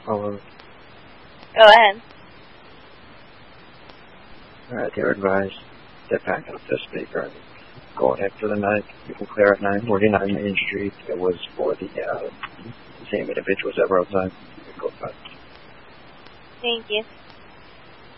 Hello. Go ahead. Alright, they're advised step back off the speaker and go ahead for the night. You can clear at 949 Main Street. It was for the same individuals that were outside. You can go back. Thank you.